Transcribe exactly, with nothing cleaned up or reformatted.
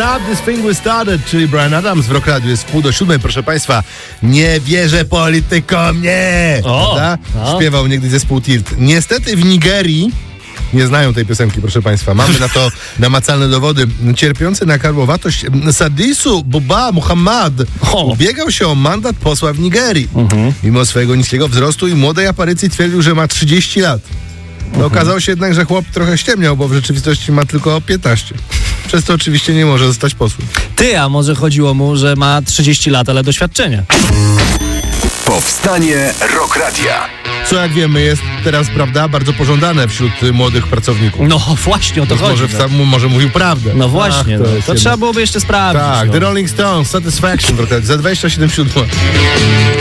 Stop This Thing We Started, czyli Bryan Adams w Rock Radio. Jest wpół do siódmej, proszę państwa. Nie wierzę politykom, nie! O, Prawda? o. Śpiewał niegdyś zespół Tilt. Niestety w Nigerii nie znają tej piosenki, proszę państwa. Mamy na to namacalne dowody. Cierpiący na karłowatość Sadisu Buba Muhammad O. ubiegał się o mandat posła w Nigerii. Mhm. Mimo swojego niskiego wzrostu i młodej aparycji twierdził, że ma trzydzieści lat. No, okazało się jednak, że chłop trochę ściemniał, bo w rzeczywistości ma tylko piętnaście. Przez to oczywiście nie może zostać posłem. Ty, a może chodziło mu, że ma trzydzieści lat, ale doświadczenia. Powstanie Rock Radia. Co jak wiemy jest teraz, prawda, bardzo pożądane wśród y, młodych pracowników. No właśnie o to Więc chodzi. może, w no. sam, może mówił prawdę. No właśnie, Ach, no. to to, jest trzeba jednak- byłoby jeszcze sprawdzić. Tak, no. The Rolling Stones, Satisfaction w Rock Radio, za dwadzieścia siedem siódma.